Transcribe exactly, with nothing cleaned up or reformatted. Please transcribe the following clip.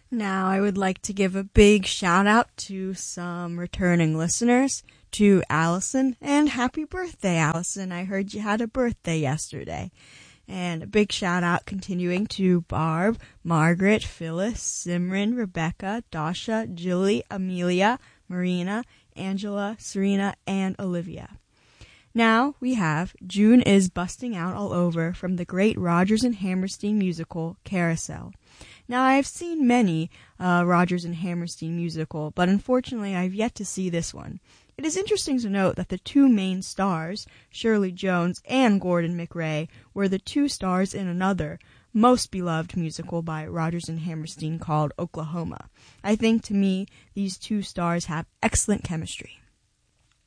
Now, I would like to give a big shout out to some returning listeners, to Allison, and happy birthday, Allison. I heard you had a birthday yesterday. And a big shout out continuing to Barb, Margaret, Phyllis, Simran, Rebecca, Dasha, Julie, Amelia, Marina, Angela, Serena, and Olivia. Now we have June is Busting Out All Over from the great Rodgers and Hammerstein musical, Carousel. Now, I have seen many uh, Rodgers and Hammerstein musical, but unfortunately I've yet to see this one. It is interesting to note that the two main stars, Shirley Jones and Gordon MacRae, were the two stars in another, most beloved musical by Rodgers and Hammerstein called Oklahoma. I think, to me, these two stars have excellent chemistry.